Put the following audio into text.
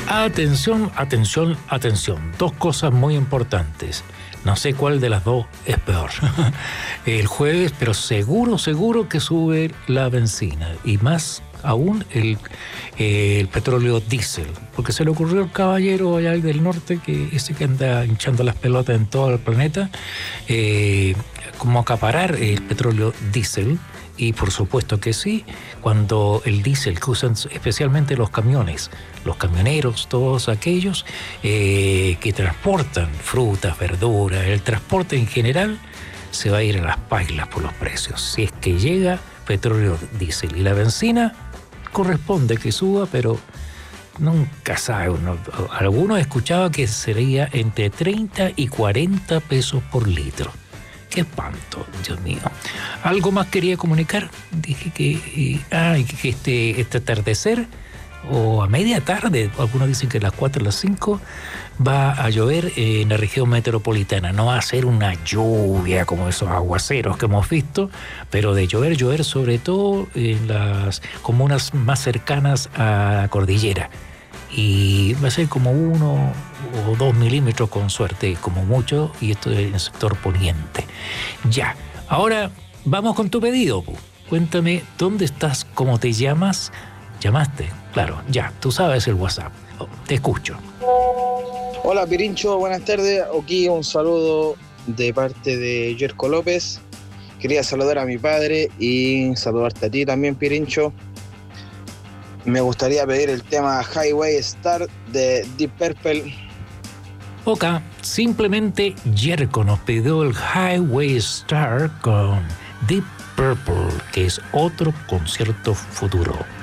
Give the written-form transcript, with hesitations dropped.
Atención, atención, atención. Dos cosas muy importantes. No sé cuál de las dos es peor. El jueves, pero seguro que sube la benzina. Y más aún el petróleo diésel. Porque se le ocurrió al caballero allá del norte, que ese que anda hinchando las pelotas en todo el planeta, como acaparar el petróleo diésel. Y por supuesto que sí, cuando el diésel que usan especialmente los camiones, los camioneros, todos aquellos que transportan frutas, verduras, el transporte en general se va a ir a las pailas por los precios. Si es que llega petróleo diésel y la benzina, corresponde que suba, pero nunca sabe uno. Algunos escuchaba que sería entre 30 y 40 pesos por litro. ¡Qué espanto, Dios mío! ¿Algo más quería comunicar? Dije que este atardecer, o a media tarde, algunos dicen que a las 4 o las 5, va a llover en la región metropolitana. No va a ser una lluvia como esos aguaceros que hemos visto, pero de llover sobre todo en las comunas más cercanas a la cordillera. Y va a ser como 1 o 2 milímetros con suerte, como mucho, y esto en el sector poniente. Ya, ahora vamos con tu pedido. Cuéntame, ¿dónde estás? ¿Cómo te llamas? ¿Llamaste? Claro, ya, tú sabes el WhatsApp. Te escucho. Hola Pirincho, buenas tardes. Aquí un saludo de parte de Yerko López. Quería saludar a mi padre y saludarte a ti también, Pirincho. Me gustaría pedir el tema Highway Star de Deep Purple. Ok, simplemente Yerko nos pidió el Highway Star con Deep Purple, que es otro concierto futuro.